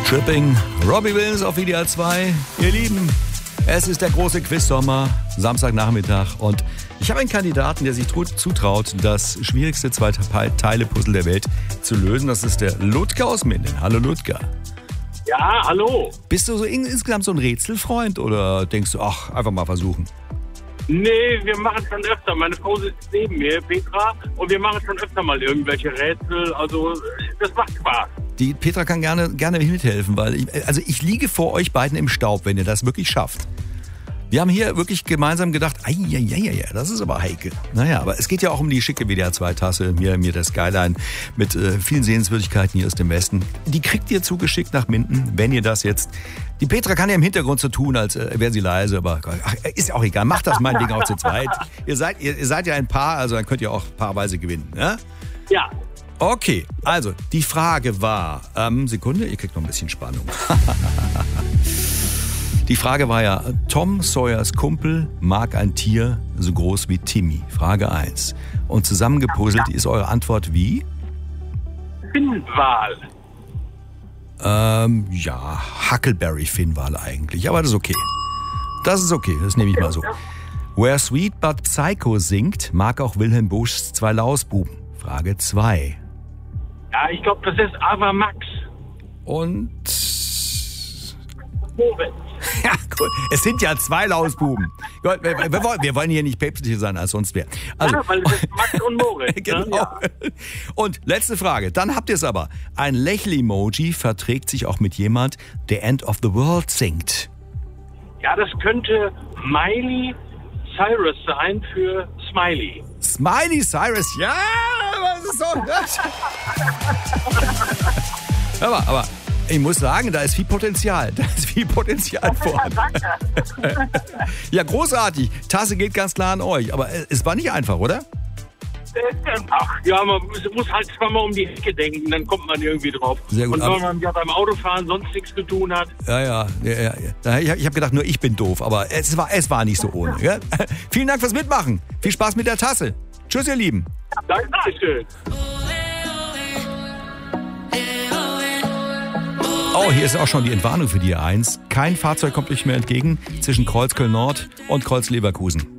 Tripping, Robbie Williams auf WDR 2. Ihr Lieben, es ist der große Quiz-Sommer, Samstagnachmittag, und ich habe einen Kandidaten, der sich zutraut, das schwierigste Zwei-Teile-Puzzle der Welt zu lösen. Das ist der Ludger aus Minden. Hallo Ludger. Ja, hallo. Bist du so insgesamt so ein Rätselfreund oder denkst du, ach, einfach mal versuchen? Nee, wir machen schon öfter. Meine Frau sitzt neben mir, Petra, und wir machen schon öfter mal irgendwelche Rätsel. Also, das macht Spaß. Die Petra kann gerne mithelfen, weil ich liege vor euch beiden im Staub, wenn ihr das wirklich schafft. Wir haben hier wirklich gemeinsam gedacht, das ist aber heikel. Naja, aber es geht ja auch um die schicke WDR 2-Tasse, mir das Skyline mit vielen Sehenswürdigkeiten hier aus dem Westen. Die kriegt ihr zugeschickt nach Minden, wenn ihr das jetzt... Die Petra kann ja im Hintergrund so tun, als wäre sie leise, aber ist ja auch egal. Macht das meinetwegen auch zu zweit. Ihr seid ja ein Paar, also dann könnt ihr auch paarweise gewinnen. Ne? Ja. Okay, also die Frage war... Sekunde, ihr kriegt noch ein bisschen Spannung. Die Frage war ja, Tom Sawyers Kumpel mag ein Tier so groß wie Timmy. Frage 1. Und zusammengepuzzelt ist eure Antwort wie? Finnwal. Ja, Huckleberry-Finnwal eigentlich. Aber das ist okay. Das ist okay, das nehme ich mal so. Where Sweet But Psycho singt, mag auch Wilhelm Buschs Zwei Lausbuben. Frage 2. Ja, ich glaube, das ist Ava Max. Und... Moritz. Ja, cool. Es sind ja zwei Lausbuben. Gut, wir wollen hier nicht päpstlicher sein als sonst wer. Also, ja, weil es ist Max und Moritz. Genau. Ne? Ja. Und letzte Frage, dann habt ihr es aber. Ein Lächel-Emoji verträgt sich auch mit jemand, der End of the World singt. Ja, das könnte Miley Cyrus sein für Smiley. Smiley Cyrus, ja, was ist so? aber ich muss sagen, da ist viel Potenzial. Vorhanden. Ja, großartig. Tasse geht ganz klar an euch. Aber es war nicht einfach, oder? Ach, ja, man muss halt zweimal um die Ecke denken, dann kommt man irgendwie drauf. Sehr gut. Und wenn man ja beim Autofahren sonst nichts zu tun hat. Ja. Ich habe gedacht, nur ich bin doof. Aber es war nicht so ohne. Ja? Vielen Dank fürs Mitmachen. Viel Spaß mit der Tasse. Tschüss, ihr Lieben. Dankeschön. Oh, hier ist auch schon die Entwarnung für die A1. Kein Fahrzeug kommt euch mehr entgegen zwischen Kreuzköln Nord und Kreuz Leverkusen.